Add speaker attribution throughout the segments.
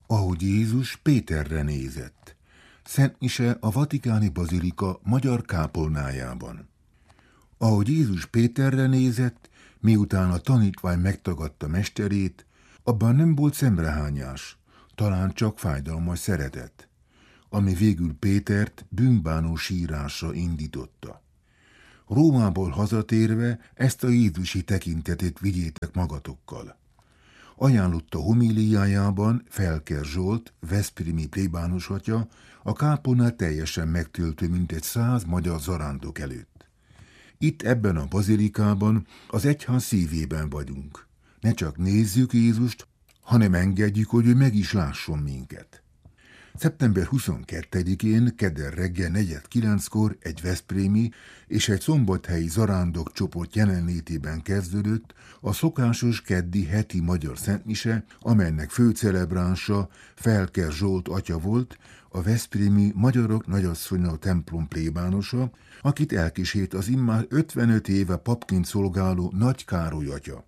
Speaker 1: ahogy Jézus Péterre nézett. Szent mise a Vatikáni Bazilika magyar kápolnájában. Ahogy Jézus Péterre nézett, miután a tanítvány megtagadta mesterét, abban nem volt szemrehányás, talán csak fájdalmas szeretet, ami végül Pétert bűnbánó sírásra indította. Rómából hazatérve ezt a jézusi tekintetét vigyétek magatokkal. Ajánlotta homíliájában Felker Zsolt, veszprémi plébános atya, a kápolnát teljesen megtöltő mintegy 100 magyar zarándok előtt. Itt ebben a bazilikában, az egyház szívében vagyunk. Ne csak nézzük Jézust, hanem engedjük, hogy ő meg is lásson minket. Szeptember 22-én, kedden reggel 8:45-kor egy veszprémi és egy szombathelyi zarándok csoport jelenlétében kezdődött a szokásos keddi heti magyar szentmise, amelynek főcelebránsa Felker Zsolt atya volt, a veszprémi Magyarok Nagyasszonya templom plébánosa, akit elkísért az immár 55 éve papként szolgáló Nagy Károly atya.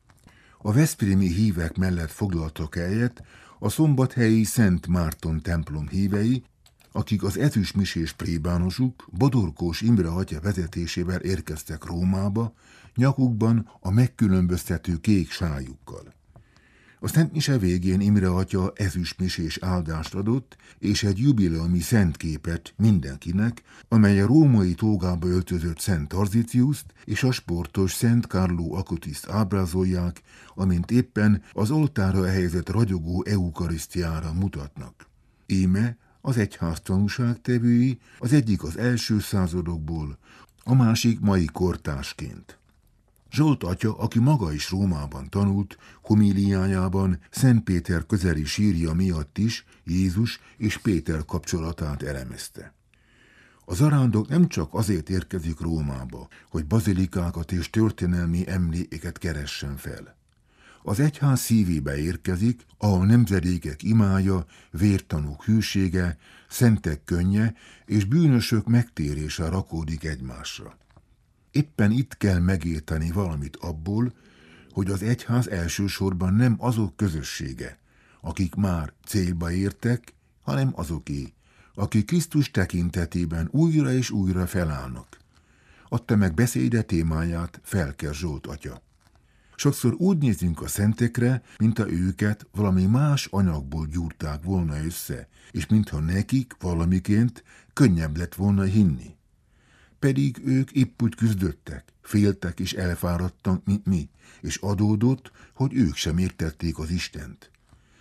Speaker 1: A veszprémi hívek mellett foglaltak helyet a szombathelyi Szent Márton templom hívei, akik az ezüstmisés plébánosuk, Bodorkós Imre atya vezetésével érkeztek Rómába, nyakukban a megkülönböztető kék sájukkal. A szentmise végén Imre atya ezüstmisés áldást adott, és egy jubileumi szentképet mindenkinek, amely a római tógába öltözött Szent Tarzitiuszt és a sportos Szent Carlo Acutiszt ábrázolják, amint éppen az oltárra helyezett ragyogó eukarisztiára mutatnak. Íme az egyház tanúságtevői, az egyik az első századokból, a másik mai kortársként. Zsolt atya, aki maga is Rómában tanult, homíliájában Szent Péter közeli sírja miatt is Jézus és Péter kapcsolatát elemezte. A zarándok nem csak azért érkezik Rómába, hogy bazilikákat és történelmi emlékeket keressen fel. Az egyház szívébe érkezik, ahol nemzedékek imája, vértanúk hűsége, szentek könnye és bűnösök megtérése rakódik egymásra. Éppen itt kell megérteni valamit abból, hogy az egyház elsősorban nem azok közössége, akik már célba értek, hanem azoké, akik Krisztus tekintetében újra és újra felállnak. Adta meg beszéde témáját Felker Zsolt atya. Sokszor úgy nézünk a szentekre, mintha őket valami más anyagból gyúrták volna össze, és mintha nekik valamiként könnyebb lett volna hinni. Pedig ők épp úgy küzdöttek, féltek és elfáradtak, mint mi, és adódott, hogy ők sem értették az Istent.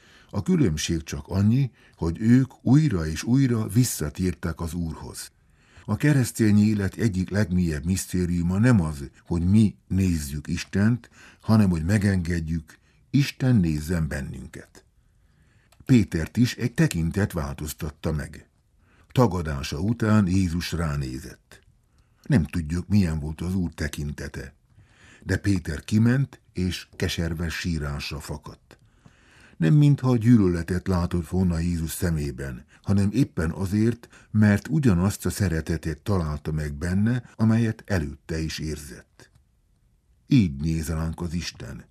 Speaker 1: A különbség csak annyi, hogy ők újra és újra visszatértek az Úrhoz. A keresztény élet egyik legmélyebb misztériuma nem az, hogy mi nézzük Istent, hanem hogy megengedjük, Isten nézzen bennünket. Pétert is egy tekintet változtatta meg. Tagadása után Jézus ránézett. Nem tudjuk, milyen volt az Úr tekintete, de Péter kiment, és keserves sírásra fakadt. Nem mintha gyűlöletet látott volna Jézus szemében, hanem éppen azért, mert ugyanazt a szeretetet találta meg benne, amelyet előtte is érzett. Így néz ránk az Isten.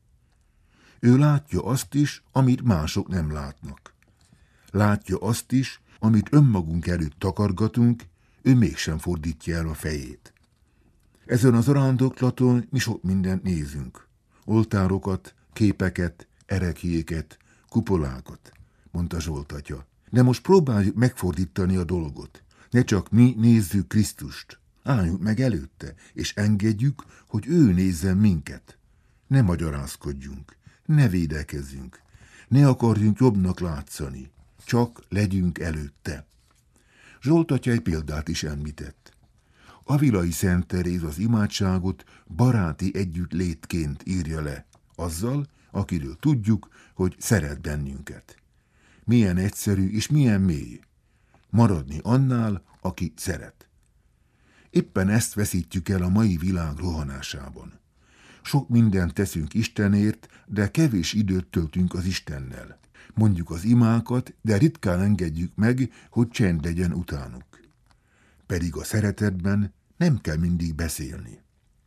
Speaker 1: Ő látja azt is, amit mások nem látnak. Látja azt is, amit önmagunk előtt takargatunk, ő mégsem fordítja el a fejét. Ezen az zarándoklaton mi sok mindent nézünk. Oltárokat, képeket, ereklyéket, kupolákat, mondta Zsolt atya. De most próbáljuk megfordítani a dolgot. Ne csak mi nézzük Krisztust. Álljunk meg előtte, és engedjük, hogy ő nézzen minket. Ne magyarázkodjunk, ne védekezzünk, ne akarjunk jobbnak látszani, csak legyünk előtte. Zsolt atya egy példát is említett. Avilai Szent Teréz az imádságot baráti együttlétként írja le, azzal, akiről tudjuk, hogy szeret bennünket. Milyen egyszerű és milyen mély. Maradni annál, aki szeret. Éppen ezt veszítjük el a mai világ rohanásában. Sok mindent teszünk Istenért, de kevés időt töltünk az Istennel. Mondjuk az imákat, de ritkán engedjük meg, hogy csend legyen utánuk. Pedig a szeretetben nem kell mindig beszélni.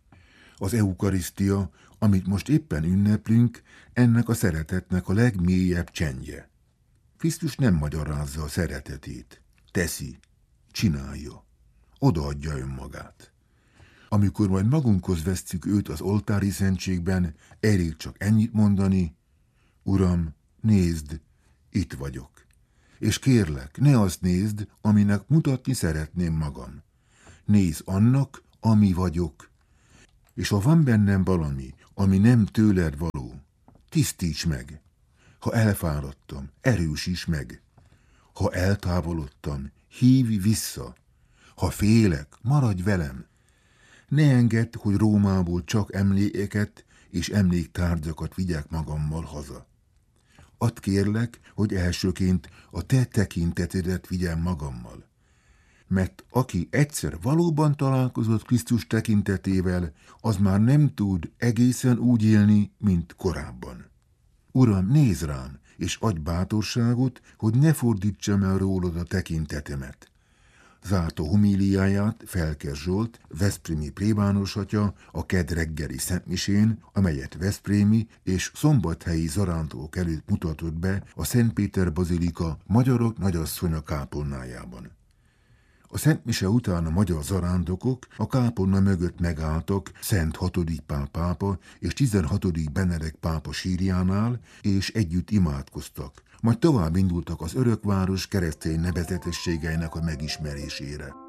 Speaker 1: Az eukarisztia, amit most éppen ünneplünk, ennek a szeretetnek a legmélyebb csendje. Krisztus nem magyarázza a szeretetét. Teszi, csinálja, odaadja önmagát. Amikor majd magunkhoz vesszük őt az oltári szentségben, elég csak ennyit mondani: Uram, nézd, itt vagyok. És kérlek, ne azt nézd, aminek mutatni szeretném magam. Nézz annak, ami vagyok. És ha van bennem valami, ami nem tőled való, tisztíts meg. Ha elfáradtam, erősíts meg. Ha eltávolodtam, hívj vissza. Ha félek, maradj velem. Ne engedd, hogy Rómából csak emlékeket és emléktárgyakat vigyek magammal haza. Add kérlek, hogy elsőként a te tekintetedet vigyem magammal. Mert aki egyszer valóban találkozott Krisztus tekintetével, az már nem tud egészen úgy élni, mint korábban. Uram, nézz rám, és adj bátorságot, hogy ne fordítsam el rólad a tekintetemet. Zárta homíliáját Felkes Zsolt, veszprémi plébános atya a kedd reggeli szentmisén, amelyet veszprémi és szombathelyi zarántók előtt mutatott be a Szent Péter bazilika Magyarok Nagyasszonya kápolnájában. A szentmise után a magyar zarándokok a kápolna mögött megálltak Szent 6. Pál pápa és 16. Benedek pápa sírjánál, és együtt imádkoztak, majd tovább indultak az örökváros keresztény nevezetességeinek a megismerésére.